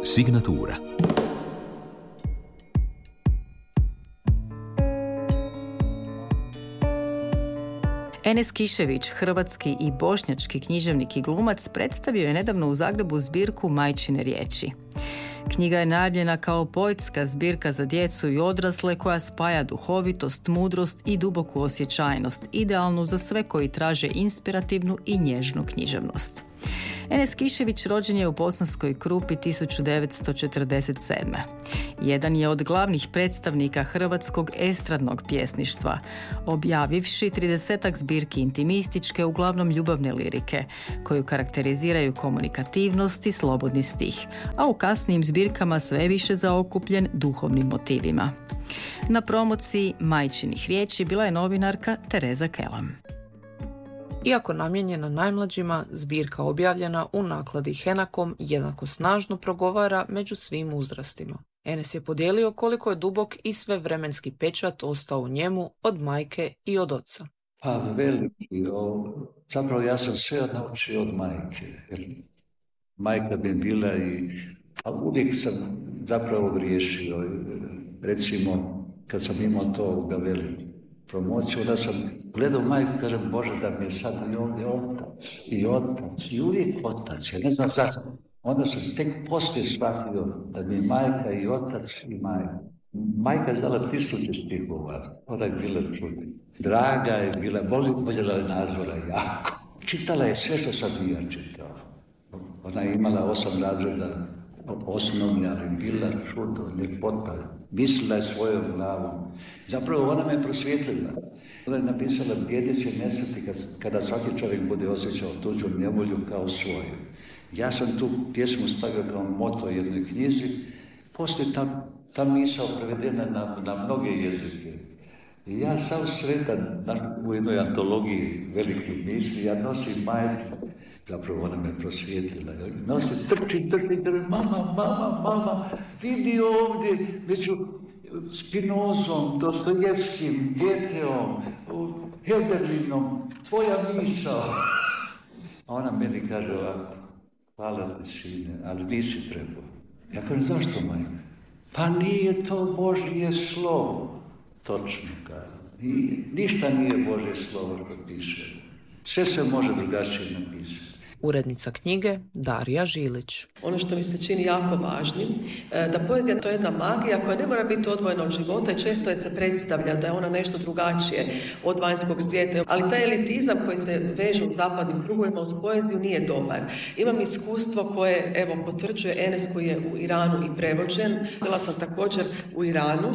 Signatura. Enes Kišević, hrvatski i bošnjački književnik i glumac, predstavio je nedavno u Zagrebu zbirku Majčine riječi. Knjiga je najavljena kao poetska zbirka za djecu i odrasle koja spaja duhovitost, mudrost i duboku osjećajnost, idealnu za sve koji traže inspirativnu i nježnu književnost. Enes Kišević rođen je u Bosanskoj Krupi 1947. Jedan je od glavnih predstavnika hrvatskog estradnog pjesništva, objavivši 30-ak zbirki intimističke, uglavnom ljubavne lirike, koju karakteriziraju komunikativnost i slobodni stih, a u kasnijim zbirkama sve više zaokupljen duhovnim motivima. Na promociji Majčinih riječi bila je novinarka Tereza Kelam. Iako namijenjena najmlađima, zbirka objavljena u nakladi Henakom jednako snažno progovara među svim uzrastima. Enes je podijelio koliko je dubok i svevremenski pečat ostao u njemu od majke i od oca. Pa veliki, zapravo ja sam sve naučio od majke. Jer majka bi bila a uvijek sam zapravo griješio. Recimo, kad sam imao to promociju, da sam gledao majku, kažem, Bože, da mi je sad i ovdje otac, i uvijek otac, ja ne znam zašto. Onda sam tek poslije shvatio da mi je majka i otac i majka. Majka je znala 1000 stihova, ona je bila čudna. Draga je bila, voljela je Nazora jako. Čitala je sve što sam ja čitao. Ona je imala 8 razreda osnovni, ali bila čudo, ljepota. Mislila je svojom glavom. Zapravo ona me prosvjetlila. Ona je napisala bijede će nestati kada svaki čovjek bude osjećao tuđu nevolju kao svoju. Ja sam tu pjesmu stavio kao moto jednoj knjizi. Poslije ta misao prevedena na mnoge jezike. I ja sam sretan u jednoj antologiji velikih misli. Ja nosim majicu. Zapravo ona me prosvjetila. Nosi, trči, mama, vidi ovdje, među Spinozom, Dostojevskim, Goetheom, Hölderlinom, tvoja misao. A ona meni kaže ovako, hvala ti sine, ali nisi trebao. Ja kažem, zašto majka? Pa nije to Božje slovo. Točno kaže. Ništa nije Božje slovo što piše. Sve se može drugačije napisati. Urednica knjige Darija Žilić. Ono što mi se čini jako važnim, da poezija to je jedna magija koja ne mora biti odvojena od života i često je se predstavlja da je ona nešto drugačije od vanjskog svijeta, ali taj elitizam koji se veže u zapadnim krugovima uz poeziju nije dobar. Imam iskustvo koje, evo, potvrđuje Enes koji je u Iranu i prevođen. Bila sam također u Iranu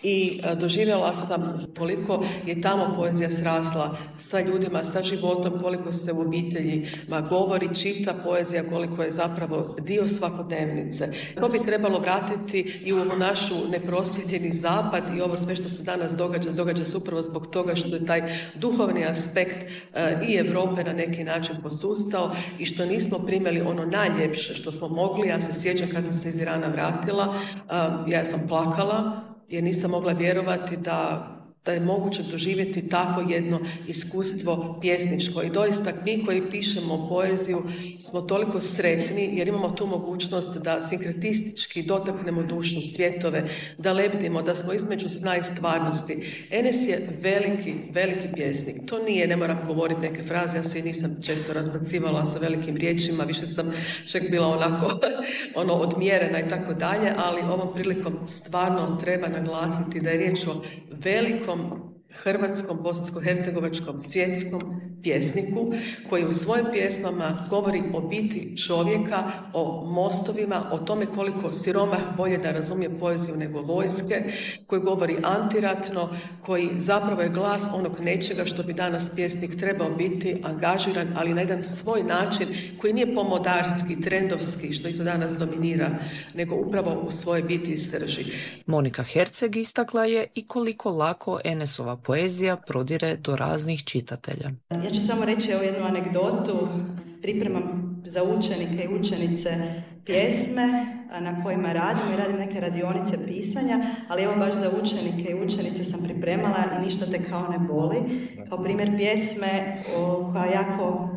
i doživjela sam koliko je tamo poezija srasla sa ljudima, sa životom, koliko se u obiteljima govori, čita poezija, koliko je zapravo dio svakodnevnice. To bi trebalo vratiti i u našu neprosvjetljeni zapad i ovo sve što se danas događa se upravo zbog toga što je taj duhovni aspekt i Europe na neki način posustao i što nismo primjeli ono najljepše što smo mogli. Ja se sjećam kada sam se iz Irana vratila, ja sam plakala jer nisam mogla vjerovati da je moguće doživjeti tako jedno iskustvo pjesničko. I doista mi koji pišemo poeziju smo toliko sretni jer imamo tu mogućnost da sinkretistički dotaknemo dušu, svjetove, da lebdimo, da smo između sna i stvarnosti. Enes je veliki pjesnik. To nije, ne moram govoriti neke fraze, ja se nisam često razbacivala sa velikim riječima, više sam čak bila onako odmjerena i tako dalje, ali ovom prilikom stvarno treba naglasiti da je riječ o velikom hrvatskom, bosansko-hercegovačkom, svjetskom pjesniku koji u svojim pjesmama govori o biti čovjeka, o mostovima, o tome koliko siromah bolje da razumije poeziju nego vojske, koji govori antiratno, koji zapravo je glas onog nečega što bi danas pjesnik trebao biti angažiran, ali na jedan svoj način koji nije pomodarski, trendovski, što i to danas dominira, nego upravo u svojoj biti i srži. Monika Herceg istakla je i koliko lako Enesova poezija prodire do raznih čitatelja. Ja ću samo reći jednu anegdotu. Pripremam za učenike i učenice pjesme na kojima radim i radim neke radionice pisanja, ali evo baš za učenike i učenice sam pripremala I ništa te kao ne boli. Kao primjer pjesme koja jako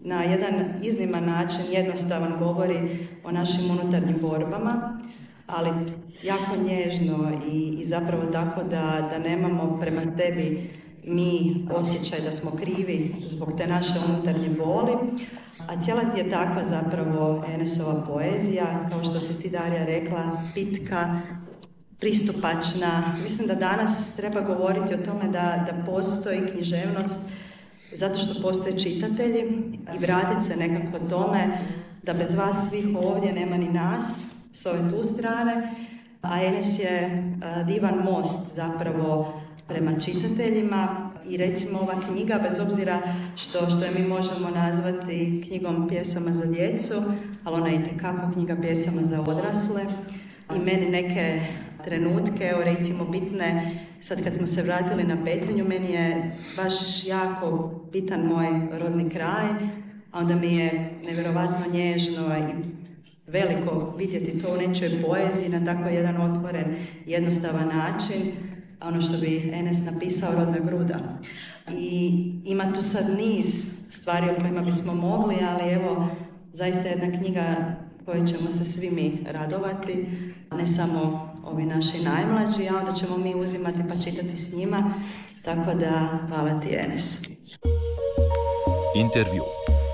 na jedan izniman način, jednostavan, govori o našim unutarnjim borbama, ali jako nježno i zapravo tako da nemamo prema tebi mi osjećaj da smo krivi zbog te naše unutarnje boli, a cijela je takva zapravo Enesova poezija, kao što si ti, Darija, rekla, pitka, pristupačna. Mislim da danas treba govoriti o tome da postoji književnost zato što postoje čitatelji i vratiti se nekako tome da bez vas svih ovdje nema ni nas s ove tu strane, a Enes je divan most zapravo prema čitateljima i recimo ova knjiga, bez obzira što je mi možemo nazvati knjigom pjesama za djecu, ali ona je itekako knjiga pjesama za odrasle i meni neke trenutke, evo recimo bitne, sad kad smo se vratili na Petrinju, meni je baš jako bitan moj rodni kraj, a onda mi je nevjerovatno nježno i veliko vidjeti to u nečoj poeziji na tako jedan otvoren, jednostavan način, ono što bi Enes napisao, rodna gruda. I ima tu sad niz stvari o kojima bismo mogli, ali evo, zaista jedna knjiga kojoj ćemo se svi mi radovati, ne samo ovi naši najmlađi, a onda ćemo mi uzimati pa čitati s njima, tako da hvala ti, Enes. Intervju.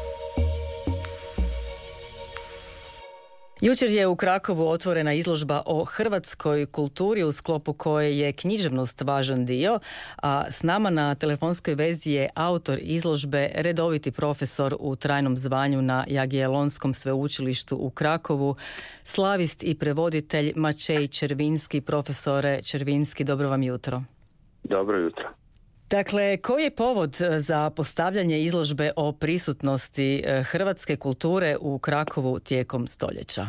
Jučer je u Krakovu otvorena izložba o hrvatskoj kulturi u sklopu koje je književnost važan dio, a s nama na telefonskoj vezi je autor izložbe, redoviti profesor u trajnom zvanju na Jagiellonskom sveučilištu u Krakovu, slavist i prevoditelj Mačej Červinski. Profesore Červinski, dobro vam jutro. Dobro jutro. Dakle, koji je povod za postavljanje izložbe o prisutnosti hrvatske kulture u Krakovu tijekom stoljeća?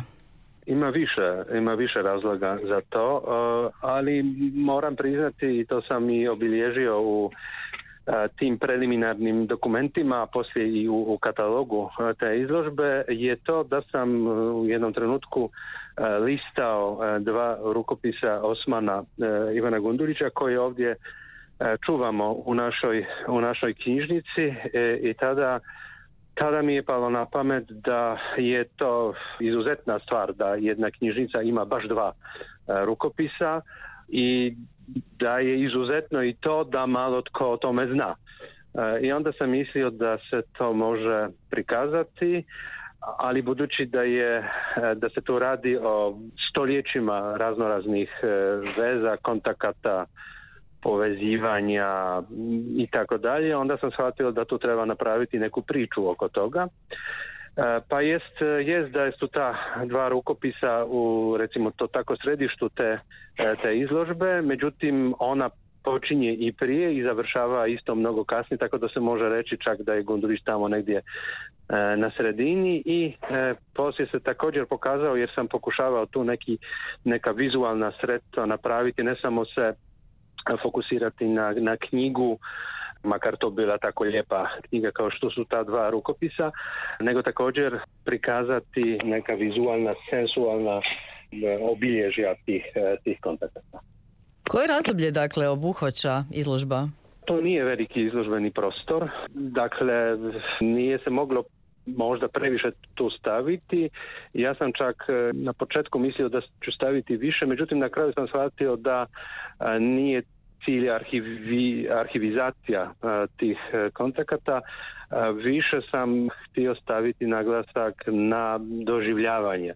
Ima više razloga za to, ali moram priznati, i to sam i obilježio u tim preliminarnim dokumentima, a poslije i u katalogu te izložbe, je to da sam u jednom trenutku listao dva rukopisa Osmana Ivana Gundulića koji ovdje čuvamo u našoj knjižnici i tada mi je palo na pamet da je to izuzetna stvar da jedna knjižnica ima baš dva rukopisa i da je izuzetno i to da malo tko o tome zna. I onda sam mislio da se to može prikazati, ali budući da se tu radi o stoljećima raznoraznih veza, kontakata, povezivanja i tako dalje, onda sam shvatio da tu treba napraviti neku priču oko toga. Pa jest da su ta dva rukopisa u, recimo to tako, središtu te izložbe, međutim ona počinje i prije i završava isto mnogo kasnije, tako da se može reći čak da je Gundulić tamo negdje na sredini i poslije se također pokazao, jer sam pokušavao tu neka vizualna sredstva napraviti, ne samo se fokusirati na knjigu, makar to bila tako lijepa knjiga kao što su ta dva rukopisa, nego također prikazati neka vizualna, sensualna obilježja tih kontakata. Koje razdoblje, dakle, obuhvaća izložba? To nije veliki izložbeni prostor, dakle nije se moglo možda previše tu staviti. Ja sam čak na početku mislio da ću staviti više, međutim na kraju sam shvatio da nije cilj arhivizacija tih kontakata. Više sam htio staviti naglasak na doživljavanje.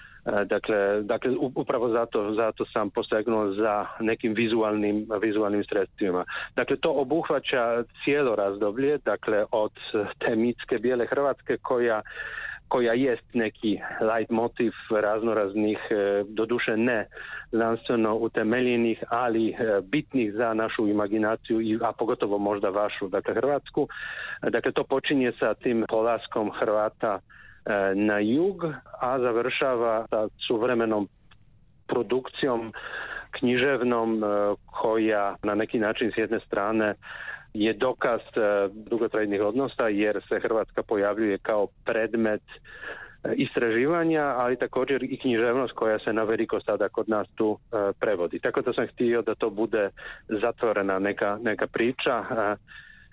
Dakle, upravo zato sam posegnuo za nekim vizualnim sredstvima. Dakle, to obuhvaća cijelo razdoblje, dakle, od te mitske bijele Hrvatske koja jest neki leitmotiv raznoraznih, doduše ne znanstveno utemeljenih, ali bitnih za našu imaginaciju, a pogotovo možda vašu, dakle Hrvatsku. Dakle, to počinje sa tim polaskom Hrvata na jug, a završava sa suvremenom produkcijom književnom koja na neki način s jedne strane je dokaz dugotrajnih odnosa, jer se Hrvatska pojavljuje kao predmet istraživanja, ali također i književnost koja se na veliko sada kod nas tu prevodi. Tako da sam htio da to bude zatvorena neka priča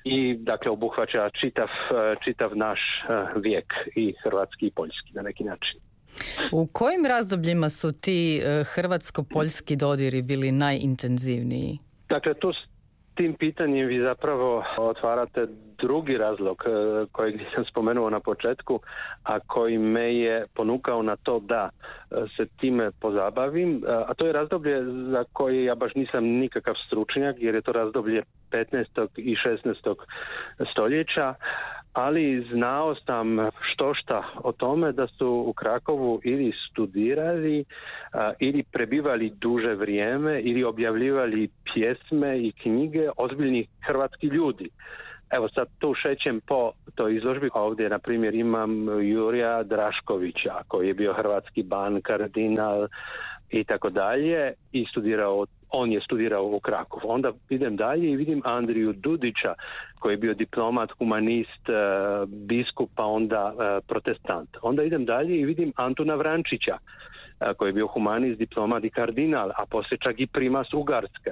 i dakle obuhvaća čitav naš vijek, i hrvatski i poljski na neki način. U kojim razdobljima su ti hrvatsko-poljski dodiri bili najintenzivniji? Dakle, tu s tim pitanjem vi zapravo otvarate drugi razlog kojeg nisam spomenuo na početku, a koji me je ponukao na to da se time pozabavim, a to je razdoblje za koje ja baš nisam nikakav stručnjak, jer je to razdoblje 15. i 16. stoljeća, ali znao sam štošta o tome da su u Krakovu ili studirali ili prebivali duže vrijeme ili objavljivali pjesme i knjige ozbiljnih hrvatskih ljudi. Evo sad tu šećem po toj izložbi. Ovdje, na primjer, imam Jurija Draškovića, koji je bio hrvatski ban, kardinal i tako dalje, i on je studirao u Krakovu. Onda idem dalje i vidim Andriju Dudića, koji je bio diplomat, humanist, biskup, pa onda protestant. Onda idem dalje i vidim Antuna Vrančića, koji je bio humanist, diplomat i kardinal, a poslije čak i primas Ugarske.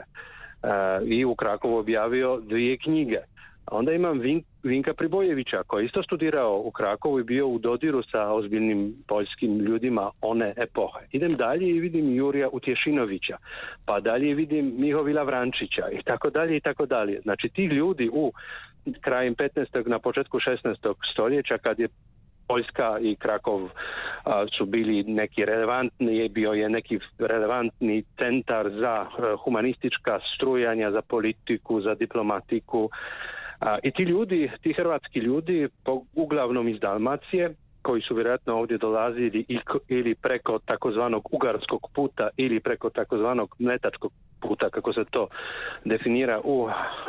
I u Krakovu objavio 2 knjige. Onda imam Vinka Pribojevića, koji je isto studirao u Krakovu i bio u dodiru sa ozbiljnim poljskim ljudima one epohe. Idem dalje i vidim Jurija Utješinovića, pa dalje vidim Mihovila Vrančića i tako dalje i tako dalje. Znači ti ljudi u krajem 15. na početku 16. stoljeća, kad je Poljska i Krakov su bili neki relevantni, bio je neki relevantni centar za humanistička strujanja, za politiku, za diplomatiku. I ti hrvatski ljudi, uglavnom iz Dalmacije, koji su vjerojatno ovdje dolazili ili preko takozvanog ugarskog puta ili preko takozvanog mletačkog puta, kako se to definira u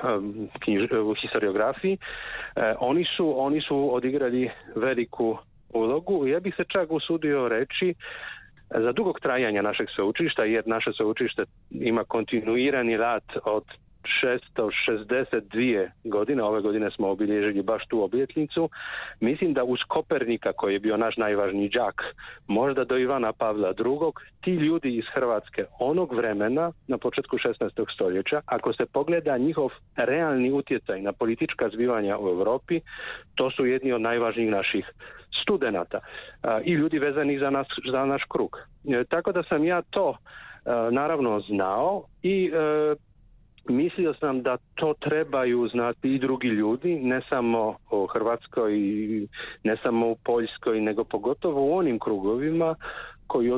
historiografiji, oni su odigrali veliku ulogu. Ja bih se čak usudio reći za dugog trajanja našeg sveučilišta, jer naše sveučilište ima kontinuirani rad od 662 godine, ove godine smo obilježili baš tu obljetnicu. Mislim da uz Kopernika, koji je bio naš najvažniji đak, možda do Ivana Pavla II, ti ljudi iz Hrvatske onog vremena, na početku 16. stoljeća, ako se pogleda njihov realni utjecaj na politička zbivanja u Europi, to su jedni od najvažnijih naših studenata i ljudi vezanih za naš krug. Tako da sam ja to naravno znao i mislio sam da to trebaju znati i drugi ljudi, ne samo u Hrvatskoj, ne samo u Poljskoj, nego pogotovo u onim krugovima koji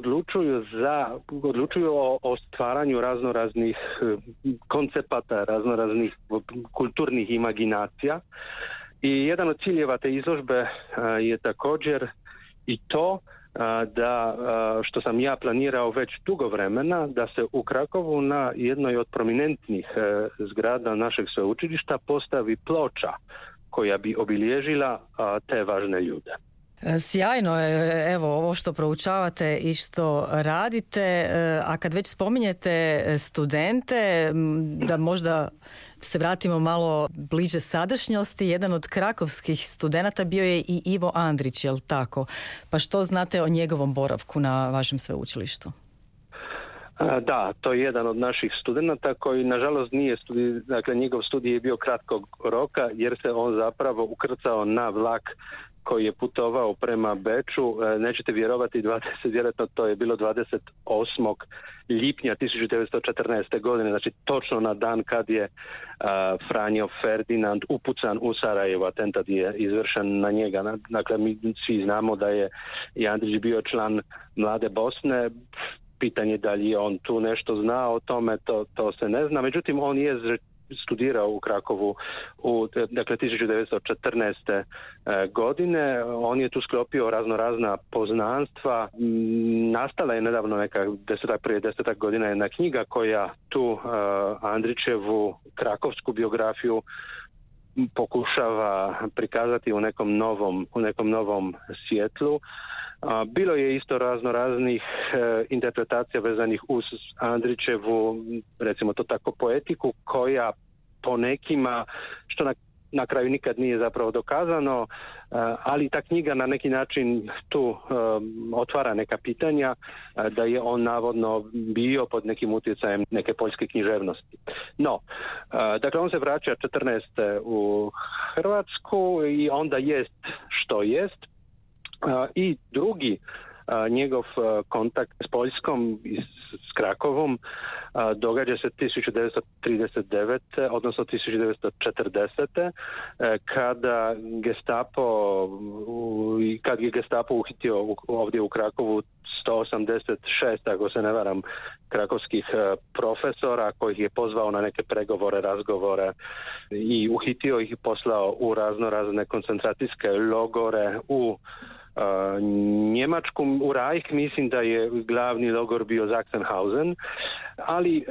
odlučuju o stvaranju raznoraznih koncepata, raznoraznih kulturnih imaginacija. I jedan od ciljeva te izložbe je također i to da, što sam ja planirao već dugo vremena, da se u Krakovu na jednoj od prominentnih zgrada našeg sveučilišta postavi ploča koja bi obilježila te važne ljude. Sjajno je, evo, ovo što proučavate i što radite, a kad već spominjete studente, da možda se vratimo malo bliže sadašnjosti, jedan od krakovskih studenata bio je i Ivo Andrić, jel tako? Pa što znate o njegovom boravku na vašem sveučilištu? Da, to je jedan od naših studenata koji nažalost nije dakle njegov studij je bio kratkog roka jer se on zapravo ukrcao na vlak koji je putovao prema Beču. Nećete vjerovati, vjerojatno to je bilo 28. lipnja 1914. godine, znači točno na dan kad je Franjo Ferdinand upucan u Sarajevo, atentat je izvršen na njega. Dakle, mi svi znamo da je i Andrić bio član Mlade Bosne. Pitanje da li je on tu nešto znao o tome, to se ne zna. Međutim, on je studirao u Krakovu dakle 1914. godine. On je tu sklopio raznorazna poznanstva. Nastala je nedavno prije 10 godina jedna knjiga koja tu Andrićevu krakovsku biografiju pokušava prikazati u nekom novom svjetlu. Bilo je isto raznih interpretacija vezanih uz Andrićevu, recimo to tako, poetiku, koja po nekima, što na kraju nikad nije zapravo dokazano, ali ta knjiga na neki način tu otvara neka pitanja da je on navodno bio pod nekim utjecajem neke poljske književnosti. No, dakle on se vraća 14. u Hrvatsku i onda jest što jest. I drugi njegov kontakt s Poljskom i s Krakovom događa se 1939. odnosno 1940. kad je Gestapo uhitio ovdje u Krakovu 186, ako se ne varam, krakovskih profesora kojih je pozvao na neke pregovore, razgovore i uhitio ih i poslao u razne koncentracijske logore u Njemačku, u Reich, mislim da je glavni logor bio Sachsenhausen, ali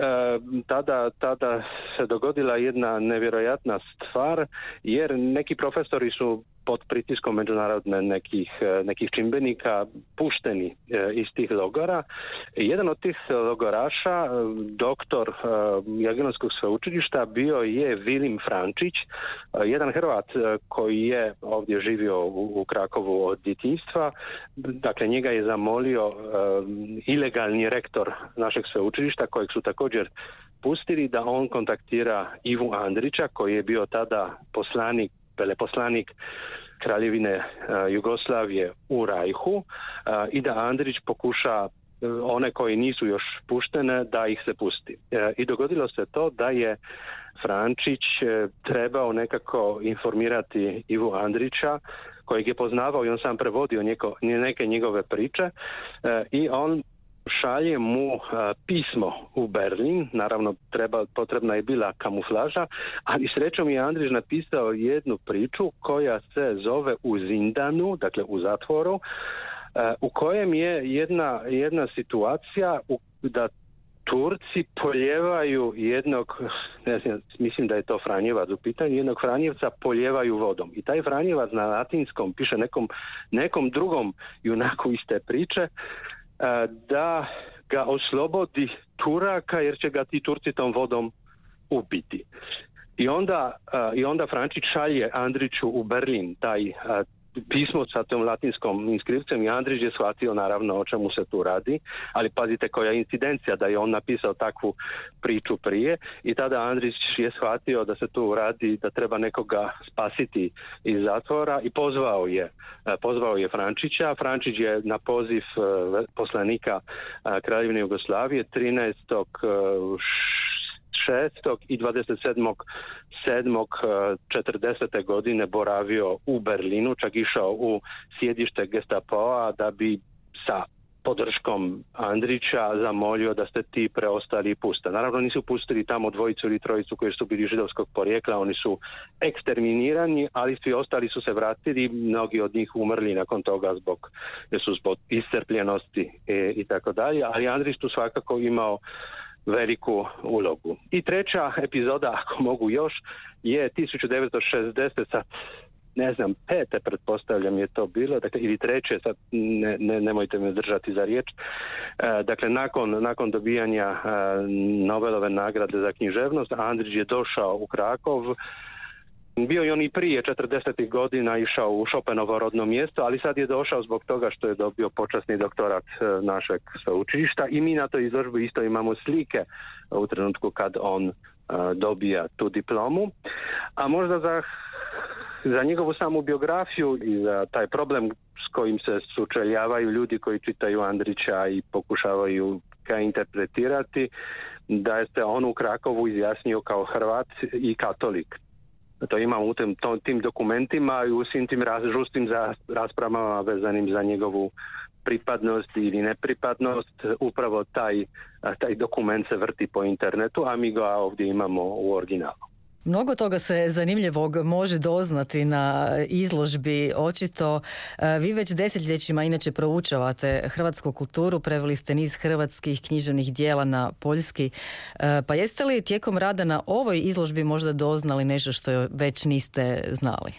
tada se dogodila jedna nevjerojatna stvar, jer neki profesori su pod pritiskom međunarodne nekih čimbenika pušteni iz tih logora. Jedan od tih logoraša, doktor Jagellonskog sveučilišta, bio je Vilim Frančić, jedan Hrvat koji je ovdje živio u Krakovu od djetinjstva. Dakle, njega je zamolio ilegalni rektor našeg sveučilišta, kojeg su također pustili, da on kontaktira Ivu Andrića, koji je bio tada veleposlanik Kraljevine Jugoslavije u Rajhu, i da Andrić pokuša one koji nisu još puštene da ih se pusti. I dogodilo se to da je Frančić trebao nekako informirati Ivu Andrića, kojeg je poznavao i on sam prevodio neke njegove priče, i on šalje mu pismo u Berlin, naravno potrebna je bila kamuflaža, ali srećom je Andrić napisao jednu priču koja se zove U zindanu, dakle u zatvoru, u kojem je jedna situacija da Turci poljevaju jednog, ne znam, mislim da je to Franjevac u pitanju, jednog Franjevca poljevaju vodom. I taj Franjevac na latinskom piše nekom drugom junaku iz te priče da ga oslobodi Turaka jer će ga ti Turci tom vodom ubiti. I onda Frančić šalje Andriću u Berlin taj pismo sa tom latinskom inskripcijom i Andrić je shvatio naravno o čemu se tu radi, ali pazite koja incidencija da je on napisao takvu priču prije, i tada Andrić je shvatio da se tu radi, da treba nekoga spasiti iz zatvora i pozvao je Frančića. Frančić je na poziv poslanika Kraljevine Jugoslavije 13.6. i 27.7.40. godine boravio u Berlinu, čak išao u sjedište Gestapoa da bi sa podrškom Andrića zamolio da ste ti preostali pusta. Naravno nisu pustili tamo dvojicu ili trojicu koji su bili židovskog porijekla, oni su eksterminirani, ali svi ostali su se vratili, mnogi od njih umrli nakon toga zbog iscrpljenosti i tako dalje, ali Andrić tu svakako imao veliku ulogu. I treća epizoda, ako mogu još, je 1960, sad ne znam, 5. pretpostavljam je to bilo, dakle, ili 3. sad nemojte me držati za riječ. Dakle, nakon dobijanja Nobelove nagrade za književnost, Andrić je došao u Krakov. Bio je on i prije 40. godina išao u Chopinovo rodno mjesto, ali sad je došao zbog toga što je dobio počasni doktorat našeg sveučilišta i mi na toj izložbi isto imamo slike u trenutku kad on dobija tu diplomu. A možda za njegovu samu biografiju i za taj problem s kojim se sučeljavaju ljudi koji čitaju Andrića i pokušavaju ga interpretirati, da je se on u Krakovu izjasnio kao Hrvat i katolik. To imamo u tim dokumentima i u svim tim žustrim raspravama vezanim za njegovu pripadnost ili nepripadnost. Upravo taj dokument se vrti po internetu, a mi ga ovdje imamo u originalu. Mnogo toga se zanimljivog može doznati na izložbi. Očito vi već desetljećima inače proučavate hrvatsku kulturu, preveli ste niz hrvatskih književnih dijela na poljski. Pa jeste li tijekom rada na ovoj izložbi možda doznali nešto što već niste znali?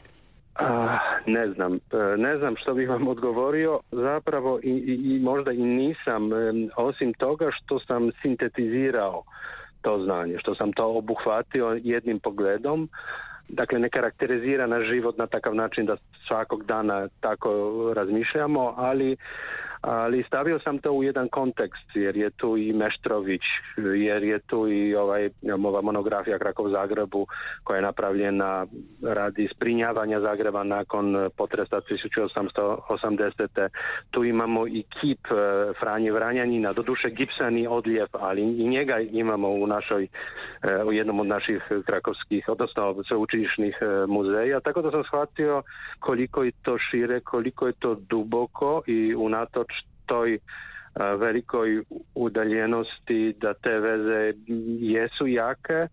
Ne znam što bih vam odgovorio, zapravo i možda i nisam, osim toga što sam sintetizirao to znanje, što sam to obuhvatio jednim pogledom, dakle ne karakterizira naš život na takav način da svakog dana tako razmišljamo, ali stavio sam to u jedan kontekst, jer je tu i Meštrović, jer je tu i ova monografija Krakov Zagrebu koja je napravljena radi zbrinjavanja Zagreba nakon potresa 1880. Tu imamo i kip Franje Vranjanina, doduše gipsani odljev, ali i njega imamo u jednom od naših krakovskih, odnosno sveučilišnih muzeja, tako da sam shvatio koliko je to šire, koliko je to duboko i unatoč toj velikoj udaljenosti da te veze jesu jake,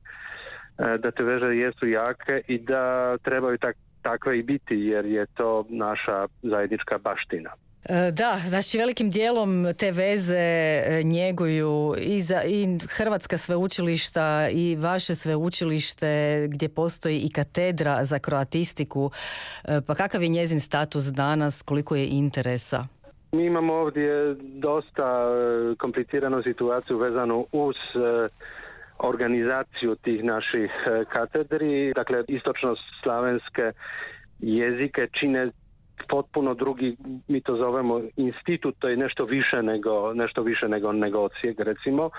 i da trebaju takve i biti, jer je to naša zajednička baština. Da, znači velikim dijelom te veze njeguju i hrvatska sveučilišta i vaše sveučilište gdje postoji i katedra za kroatistiku. Pa kakav je njezin status danas, koliko je interesa? Mi imamo ovdje dosta kompliciranu situaciju vezanu uz organizaciju tih naših katedri. Dakle, istočno-slavenske jezike čine potpuno drugi, mi to zovemo institut, to je nešto više nego odsjek, recimo.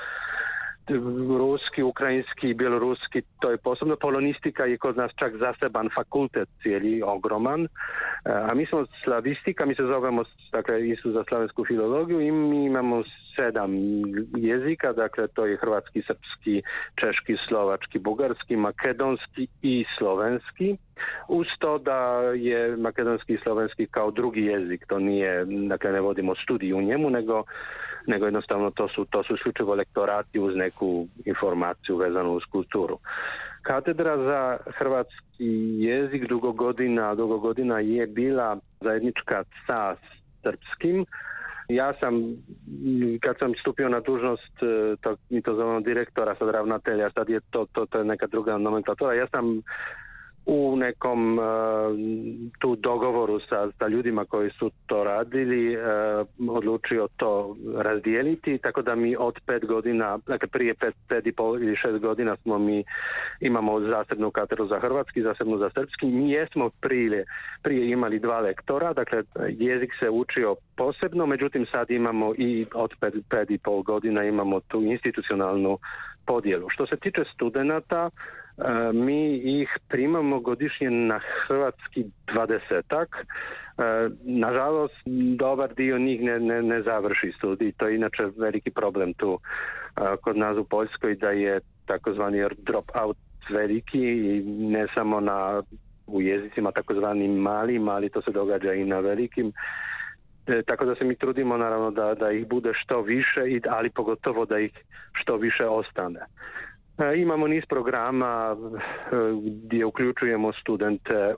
Ruski, ukrajinski, bjeloruski, to je posebno. Polonistika je kod nas čak zaseban fakultet cijeli, ogroman. A mi smo slavistika, mi se zovemo, dakle, Institut za slavensku filologiju i mi imamo 7 jezika, dakle, to je hrvatski, srpski, češki, slovački, bugarski, makedonski i slovenski. Uz to da je makedonski i slovenski kao drugi jezik, to nije, dakle, ne vodimo studij u njemu, nego jednostavno to su isključivo lektorati uz neku informaciju vezanu uz kulturu. Katedra za hrvatski jezik dugo godina je bila zajednička sa srpskim. Ja sam, kad sam stupio na dužnost, mi to zovemo direktora, sad ravnatelja, sad je to je neka druga nomenklatura, ja sam u nekom tu dogovoru sa ljudima koji su to radili odlučio to razdijeliti, tako da mi od 5 godina, dakle prije 5,5 ili 6 godina imamo zasebnu katedru za hrvatski, zasebnu za srpski. Mi jesmo prije imali 2 lektora, dakle jezik se učio posebno, međutim sad imamo i od 5,5 godina imamo tu institucionalnu podjelu. Što se tiče studenata, mi ih primamo godišnje na hrvatski 20-ak. Nažalost, dobar dio njih ne završi studij. To je inače veliki problem tu kod nas u Poljskoj, da je takozvani drop out veliki i ne samo u jezicima takozvanim malim, ali to se događa i na velikim. Tako da se mi trudimo naravno da ih bude što više, ali pogotovo da ih što više ostane. Imamo niz programa gdje uključujemo studente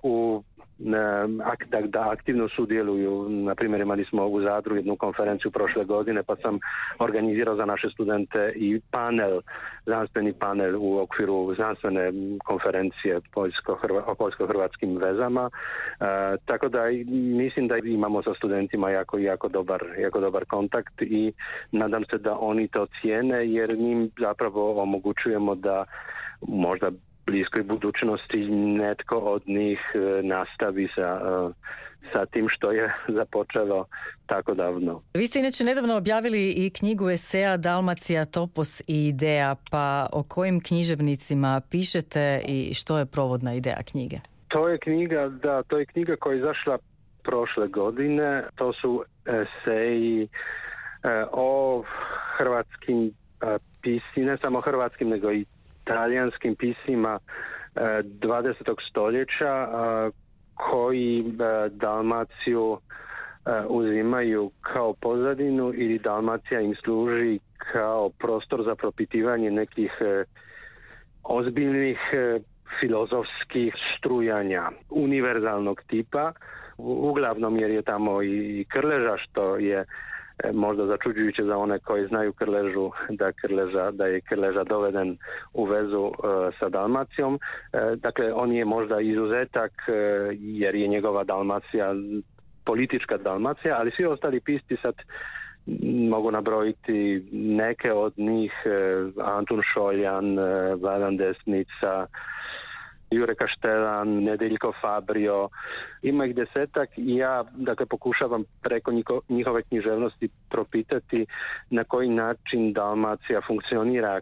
da aktivno sudjeluju. Na primjer, imali smo u Zadru jednu konferenciju prošle godine, pa sam organizirao za naše studente i znanstveni panel u okviru znanstvene konferencije o poljsko-hrvatskim vezama. Tako da mislim da imamo sa studentima jako dobar kontakt i nadam se da oni to cijene, jer njim zapravo omogućujemo da možda bliskoj budućnosti netko od njih nastavi sa tim što je započelo tako davno. Vi ste inače nedavno objavili i knjigu eseja Dalmacija, topos i ideja, pa o kojim književnicima pišete i što je provodna ideja knjige? To je knjiga koja je izašla prošle godine. To su eseji o hrvatskim piscima, ne samo hrvatskim nego i talijanskim piscima 20. stoljeća koji Dalmaciju uzimaju kao pozadinu ili Dalmacija im služi kao prostor za propitivanje nekih ozbiljnih filozofskih strujanja univerzalnog tipa, uglavnom jer je tamo i Krleža, što je možda začuđujuće za one koji znaju Krležu, da je Krleža doveden u vezu sa Dalmacijom. Dakle, on je možda izuzetak jer je njegova Dalmacija politička Dalmacija, ali svi ostali pisci sad mogu nabrojiti neke od njih, Antun Šoljan, Vladan Desnica Jure Kaštelan, Nedeljko Fabrio, ima ih 10 i ja pokušavam preko njihove književnosti propitati na koji način Dalmacija funkcionira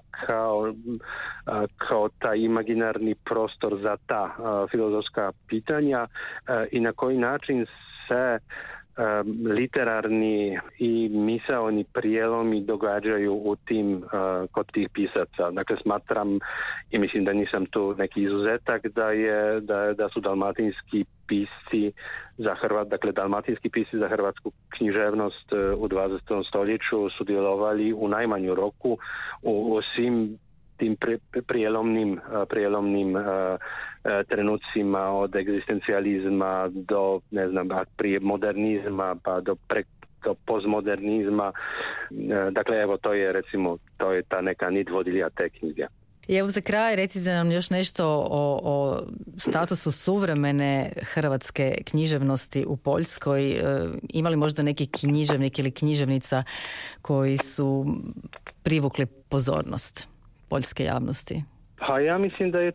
kao taj imaginarni prostor za ta filozofska pitanja i na koji način se literarni i misaoni prijelomi događaju u tim, kod tih pisaca. Dakle, smatram i mislim da nisam tu neki izuzetak da su dalmatinski pisci za dalmatinski pisci za hrvatsku književnost u 20. stoljeću sudjelovali u najmanju roku u svim tim prijelomnim trenucima od egzistencijalizma do, prije modernizma pa do postmodernizma. Dakle, evo, to je ta neka nit vodilja te knjige. I evo za kraj recite nam još nešto o statusu suvremene hrvatske književnosti u Poljskoj. Ima li možda neki književnik ili književnica koji su privukli pozornost poljske javnosti? Pa ja mislim da je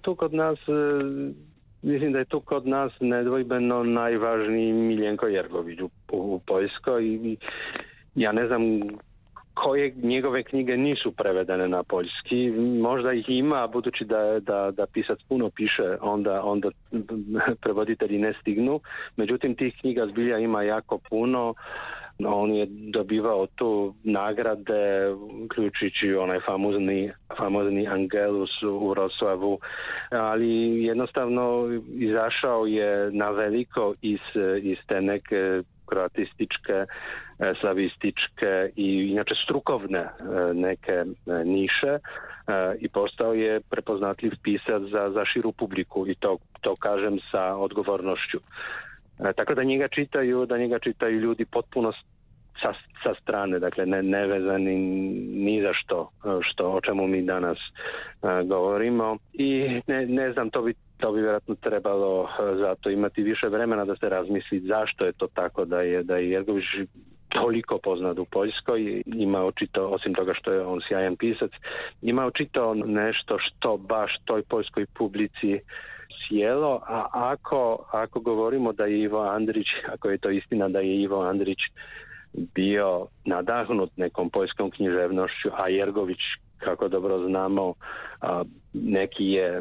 tu kod nas nedvojbeno najvažniji Miljenko Jergović u Poljskoj. Ja ne znam koje njegove knjige nisu prevedene na poljski. Možda ih ima, budući da pisac puno piše, onda prevoditelji ne stignu. Međutim, tih knjiga zbilja ima jako puno. On je dobivao tu nagrade, uključujući onaj famozni Angelus u Wrocławu, ali jednostavno izašao je na veliko iz te neke kroatističke, slavističke i inače strukovne neke niše i postao je prepoznatljiv pisac za širu publiku i to kažem sa odgovornošću. Tako da njega čitaju ljudi potpuno sa strane, dakle nevezani ni za što o čemu mi danas govorimo i ne znam, to bi vjerojatno trebalo zato imati više vremena da se razmisli zašto je to tako da je Jergović toliko poznat u Poljskoj. Ima očito, osim toga što je on sjajan pisac, ima očito nešto što baš toj poljskoj publici sjelo, a ako govorimo da je Ivo Andrić, ako je to istina da je Ivo Andrić bio nadahnut nekom poljskom književnošću, a Jergović, kako dobro znamo, neki je,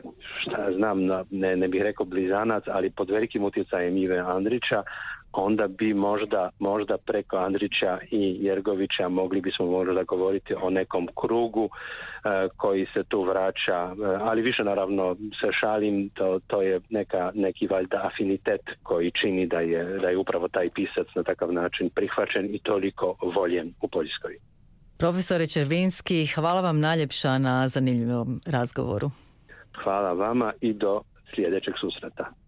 ne bih rekao blizanac, ali pod velikim utjecajem Ive Andrića, onda bi možda preko Andrića i Jergovića mogli bismo možda govoriti o nekom krugu koji se tu vraća, ali više naravno se šalim, to je neki valjda afinitet koji čini da je upravo taj pisac na takav način prihvaćen i toliko voljen u Poljskoj. Profesore Červinski, hvala vam najljepša na zanimljivom razgovoru. Hvala vama i do sljedećeg susreta.